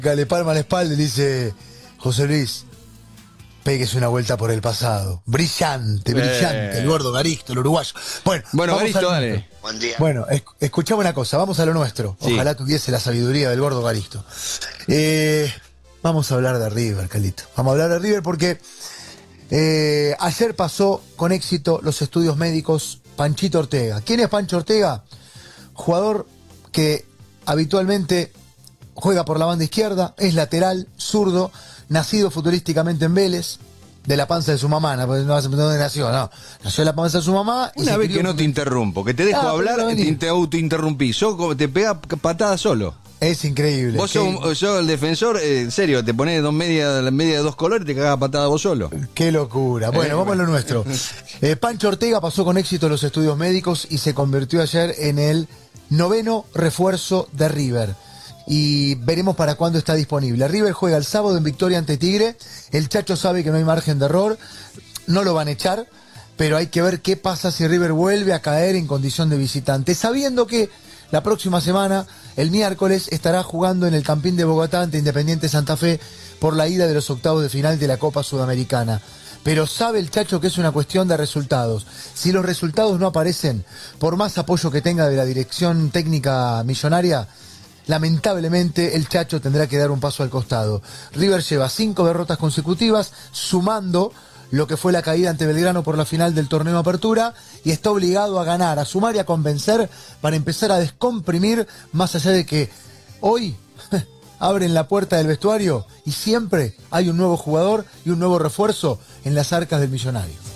Le palma la espalda y le dice: José Luis, péguese una vuelta por el pasado. Brillante, brillante, el gordo Garisto, el uruguayo. Bueno, Garisto, a dale. Buen día. Bueno, escuchame una cosa, vamos a lo nuestro. Sí. Ojalá tuviese la sabiduría del gordo Garisto. Vamos a hablar de River, Calito. Vamos a hablar de River porque ayer pasó con éxito los estudios médicos Panchito Ortega. ¿Quién es Pancho Ortega? Jugador que habitualmente juega por la banda izquierda, es lateral, zurdo, nacido futurísticamente en Vélez, de la panza de su mamá, no, ¿dónde nació? No, nació en la panza de su mamá. Una vez que no te interrumpo, que te dejo hablar, te autointerrumpís. Yo te pega patada solo. Es increíble. Vos sos el defensor, en serio, te ponés media de dos colores y te cagás patada vos solo. Qué locura. Bueno, vamos a lo nuestro. Pancho Ortega pasó con éxito los estudios médicos y se convirtió ayer en el 9º refuerzo de River. Y veremos para cuándo está disponible. River juega el sábado en victoria ante Tigre. El Chacho sabe que no hay margen de error. No lo van a echar, pero hay que ver qué pasa si River vuelve a caer en condición de visitante. Sabiendo que la próxima semana, el miércoles, estará jugando en el Campín de Bogotá ante Independiente Santa Fe por la ida de los octavos de final de la Copa Sudamericana. Pero sabe el Chacho que es una cuestión de resultados. Si los resultados no aparecen, por más apoyo que tenga de la dirección técnica millonaria, lamentablemente el Chacho tendrá que dar un paso al costado. River lleva 5 derrotas consecutivas, sumando lo que fue la caída ante Belgrano por la final del torneo Apertura, y está obligado a ganar, a sumar y a convencer para empezar a descomprimir, más allá de que hoy abren la puerta del vestuario y siempre hay un nuevo jugador y un nuevo refuerzo en las arcas del millonario.